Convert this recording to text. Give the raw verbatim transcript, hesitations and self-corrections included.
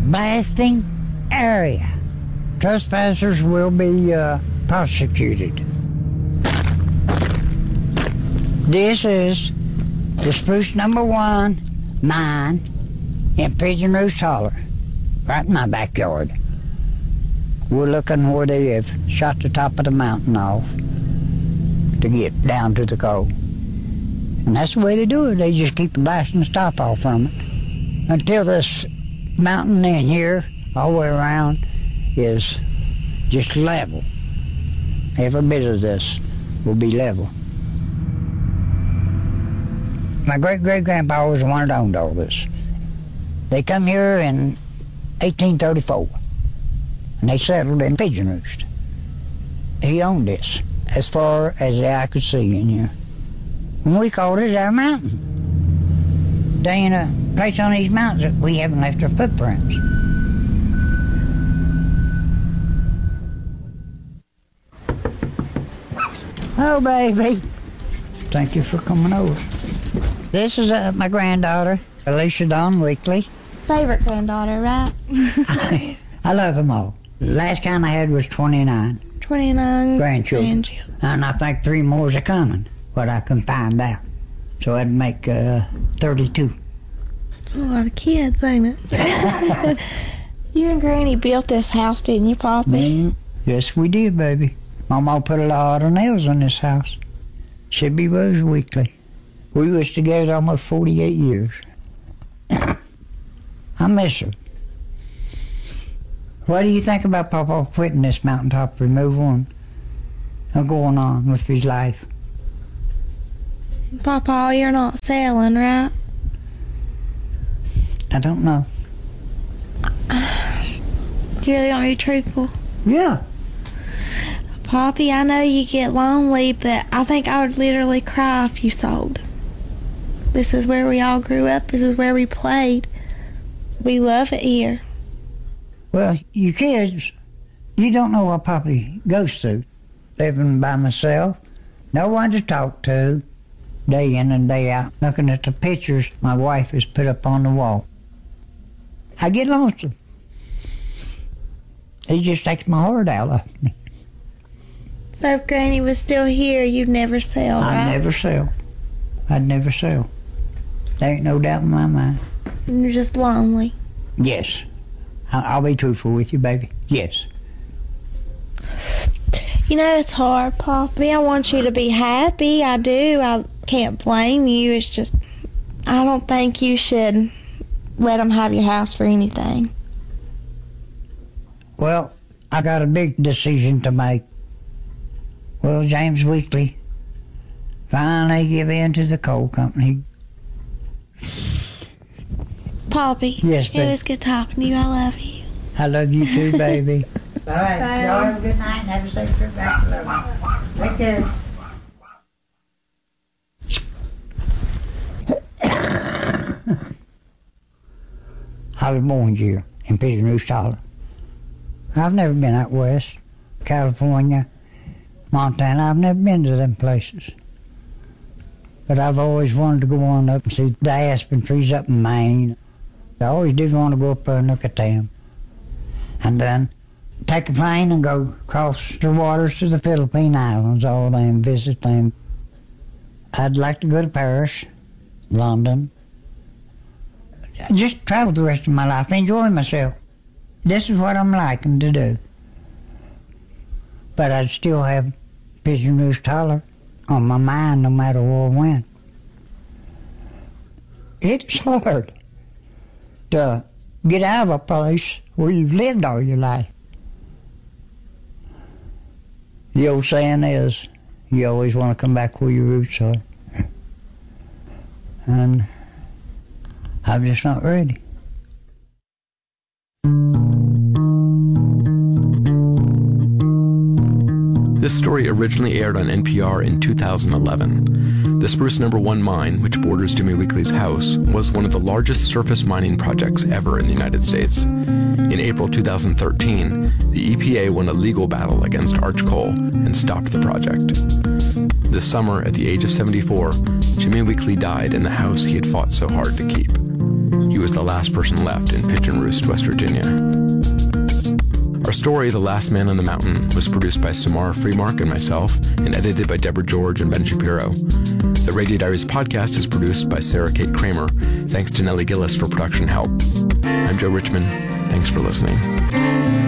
blasting area. Trespassers will be uh, prosecuted. This is the Spruce Number One mine in Pigeon Roost Holler, right in my backyard. We're looking where they have shot the top of the mountain off to get down to the coal. And that's the way they do it. They just keep blasting the top off from it until this mountain in here, all the way around, is just level. Every bit of this will be level. My great-great-grandpa was the one that owned all this. They come here in eighteen thirty-four, and they settled in Pigeon Roost. He owned this, as far as the eye could see in here. And we called it our mountain. There ain't a place on these mountains that we haven't left our footprints. Oh, baby. Thank you for coming over. This is uh, my granddaughter, Alicia Dawn Weekly. Favorite granddaughter, right? I, I love them all. The last count I had was twenty-nine. twenty-nine grandchildren. grandchildren. And I think three more are coming, but I can find out. So that'd make uh, thirty-two. It's a lot of kids, ain't it? You and Granny built this house, didn't you, Poppy? Mm, yes, we did, baby. Mama put a lot of nails in this house. She'd be Rose Weekly. We was together almost forty-eight years. I miss her. What do you think about Papa quitting this mountaintop removal and, and going on with his life? Papa, you're not selling, right? I don't know. You really want to be truthful? Yeah. Poppy, I know you get lonely, but I think I would literally cry if you sold. This is where we all grew up. This is where we played. We love it here. Well, you kids, you don't know what Poppy goes through. Living by myself, no one to talk to, day in and day out, looking at the pictures my wife has put up on the wall. I get lonesome. It just takes my heart out of me. So if Granny was still here, you'd never sell, right? I'd never sell. I'd never sell. There ain't no doubt in my mind. You're just lonely. Yes. I'll be truthful with you, baby. Yes. You know, it's hard, Poppy. I want you to be happy. I do. I can't blame you. It's just, I don't think you should let them have your house for anything. Well, I got a big decision to make. Well, James Weekly finally give in to the coal company. Poppy. Yes, baby. It was good talking to you. I love you. I love you too, baby. All right. Bye. Y'all have a good night and have a safe trip back to Lebanon. Take care. I was born here in Pigeon Roost Holler. I've never been out west, California, Montana. I've never been to them places. But I've always wanted to go on up and see the aspen trees up in Maine. I always did want to go up there and look at them. And then take a plane and go across the waters to the Philippine Islands, all them, visit them. I'd like to go to Paris, London. Just travel the rest of my life, enjoy myself. This is what I'm liking to do. But I'd still have Pigeon Roost Holler on my mind no matter where I went. It's hard to get out of a place where you've lived all your life. The old saying is, you always want to come back where your roots are. And I'm just not ready. This story originally aired on N P R in two thousand eleven. The Spruce Number One mine, which borders Jimmy Weekly's house, was one of the largest surface mining projects ever in the United States. In April two thousand thirteen, the E P A won a legal battle against Arch Coal and stopped the project. This summer, at the age of seventy-four, Jimmy Weekly died in the house he had fought so hard to keep. He was the last person left in Pigeon Roost, West Virginia. Our story, The Last Man on the Mountain, was produced by Samara Freemark and myself and edited by Deborah George and Ben Shapiro. The Radio Diaries podcast is produced by Sarah Kate Kramer. Thanks to Nellie Gillis for production help. I'm Joe Richmond. Thanks for listening.